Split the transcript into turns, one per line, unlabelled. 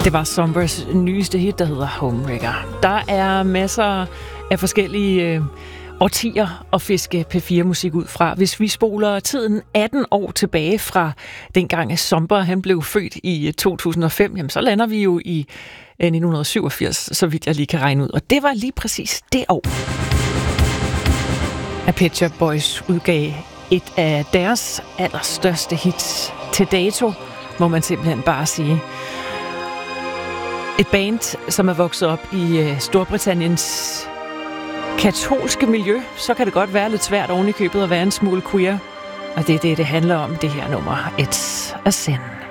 Det var Sombers nyeste hit, der hedder Homewrecker. Der er masser af forskellige årtier at fiske P4-musik ud fra. Hvis vi spoler tiden 18 år tilbage fra dengang, at Somber han blev født i 2005, jamen, så lander vi jo i 1987, så vidt jeg lige kan regne ud. Og det var lige præcis det år, at Pet Shop Boys udgav et af deres allerstørste hits til dato, må man simpelthen bare sige. Et band, som er vokset op i Storbritanniens katolske miljø, så kan det godt være lidt svært oven i købet at være en smule queer. Og det er det handler om, det her nummer. It's a Sin.